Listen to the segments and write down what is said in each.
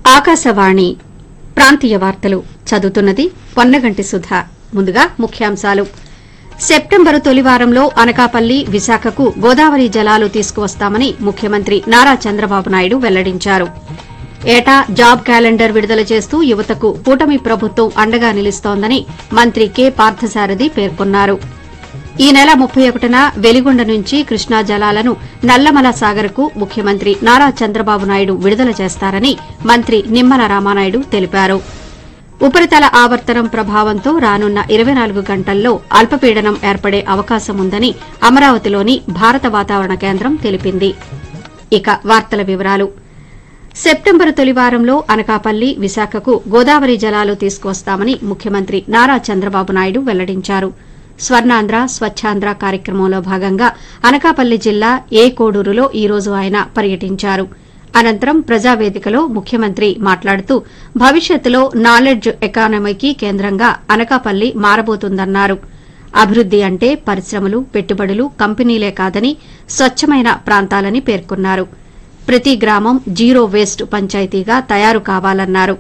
ఆకాశవాణి ప్రాంతీయ వార్తలు చదువుతున్నది పొన్నగంటి సుధా. ముందుగా ముఖ్యాంశాలు. సెప్టెంబరు తొలివారంలో అనకాపల్లి, విశాఖకు గోదావరి జలాలు తీసుకువస్తామని ముఖ్యమంత్రి నారా చంద్రబాబు నాయుడు వెల్లడించారు. ఏటా జాబ్ క్యాలెండర్ విడుదల చేస్తూ యువతకు కూటమి ప్రభుత్వం అండగా నిలుస్తోందని మంత్రి కె పార్థసారథి పేర్కొన్నారు. ఈ నెల 31న వెలిగొండ నుంచి కృష్ణా జలాలను నల్లమల సాగర్కు ముఖ్యమంత్రి నారా చంద్రబాబు నాయుడు విడుదల చేస్తారని మంత్రి నిమ్మల రామానాయుడు తెలిపారు. ఉపరితల ఆవర్తనం ప్రభావంతో రానున్న 24 గంటల్లో అల్పపీడనం ఏర్పడే అవకాశం ఉందని అమరావతిలోని భారత వాతావరణ కేంద్రం తెలిపింది. ఇక వార్తల వివరాలు. సెప్టెంబరు తొలివారంలో అనకాపల్లి, విశాఖకు గోదావరి జలాలు తీసుకువస్తామని ముఖ్యమంత్రి నారా చంద్రబాబు నాయుడు వెల్లడించారు. స్వర్ణాంధ్ర స్వచ్ఛాంధ్ర కార్యక్రమంలో భాగంగా అనకాపల్లి జిల్లా ఏ కోడూరులో ఈ రోజు ఆయన పర్యటించారు. అనంతరం ప్రజావేదికలో ముఖ్యమంత్రి మాట్లాడుతూ భవిష్యత్తులో నాలెడ్జ్ ఎకానమీకి కేంద్రంగా అనకాపల్లి మారబోతుందన్నారు. అభివృద్ది అంటే పరిశ్రమలు, పెట్టుబడులు, కంపెనీలే కాదని స్వచ్ఛమైన ప్రాంతాలని పేర్కొన్నారు. ప్రతి గ్రామం జీరో వేస్ట్ పంచాయతీగా తయారు కావాలన్నారు.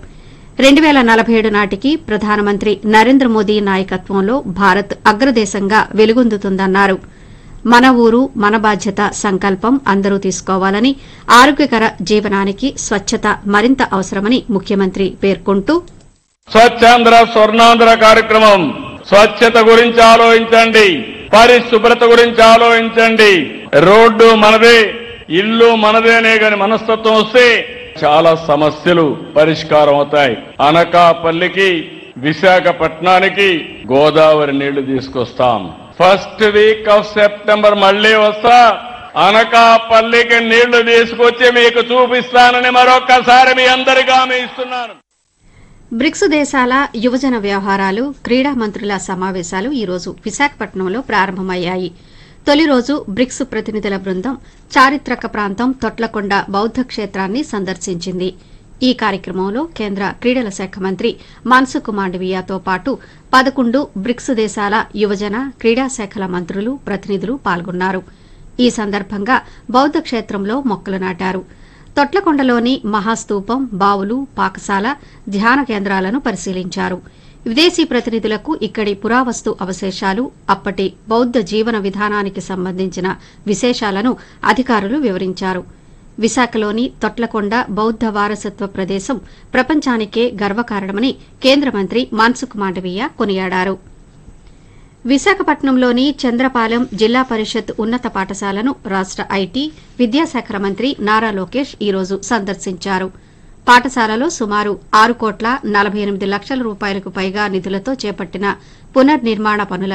2047 నాటికి ప్రధానమంత్రి నరేంద్ర మోదీ నాయకత్వంలో భారత్ అగ్రదేశంగా వెలుగొందుతుందన్నారు. మన ఊరు మన బాధ్యత సంకల్పం అందరూ తీసుకోవాలని, ఆరోగ్యకర జీవనానికి స్వచ్ఛత మరింత అవసరమని ముఖ్యమంత్రి పేర్కొంటూ స్వచ్ఛాంధ్ర స్వర్ణాంధ్ర కార్యక్రమం స్వచ్ఛత గురించి ఆలోచించండి, పరిశుభ్రత గురించి ఆలోచించండి. రోడ్డు మనదే, ఇల్లు మనదేనే గాని మనస్తత్వం వస్తే చాలా సమస్యలు పరిష్కారం అవుతాయి. అనకాపల్లికి, విశాఖపట్నానికి గోదావరి నీళ్లు తీసుకొస్తాం. ఫస్ట్ వీక్ ఆఫ్ సెప్టెంబర్ మళ్లీ వస్తా, అనకాపల్లికి నీళ్లు తీసుకొచ్చి మీకు చూపిస్తానని మరొక్కసారి మీ అందరికీ హామీ ఇస్తున్నాను. బ్రిక్స్ దేశాల యువజన వ్యవహారాలు, క్రీడా మంత్రుల సమావేశాలు ఈ రోజు విశాఖపట్నంలో ప్రారంభమయ్యాయి. తొలి రోజు బ్రిక్స్ ప్రతినిధుల బృందం చారిత్రక ప్రాంతం తొట్లకొండ బౌద్ద క్షేత్రాన్ని సందర్శించింది. ఈ కార్యక్రమంలో కేంద్ర క్రీడల శాఖ మంత్రి మన్సుఖ్ మాండవీయతో పాటు 11 బ్రిక్స్ దేశాల యువజన, క్రీడా శాఖల మంత్రులు, ప్రతినిధులు పాల్గొన్నారు. ఈ సందర్భంగా బౌద్ద క్షేత్రంలో మొక్కలు నాటారు. తొట్లకొండలోని మహాస్తూపం, బావులు, పాకశాల, ధ్యాన కేంద్రాలను పరిశీలించారు. విదేశీ ప్రతినిధులకు ఇక్కడి పురావస్తు అవశేషాలు, అప్పటి బౌద్ద జీవన విధానానికి సంబంధించిన విశేషాలను అధికారులు వివరించారు. విశాఖలోని తొట్లకొండ బౌద్ద వారసత్వ ప్రదేశం ప్రపంచానికే గర్వకారణమని కేంద్ర మంత్రి మన్సుఖ్ మాండవీయ కొనియాడారు. విశాఖపట్నంలోని చంద్రపాలెం జిల్లా పరిషత్ ఉన్నత పాఠశాలను రాష్ట ఐటీ, విద్యాశాఖల మంత్రి నారా లోకేష్ ఈ రోజు సందర్శించారు. పాఠశాలలో సుమారు 6,48,00,00,000 రూపాయలకు పైగా నిధులతో చేపట్టిన పునర్నిర్మాణ పనుల